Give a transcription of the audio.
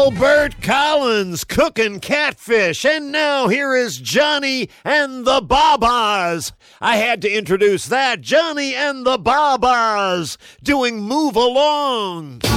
Albert Collins cooking catfish, and now here is Johnny and the Babas. I had to introduce that. Johnny and the Babas doing Move Along.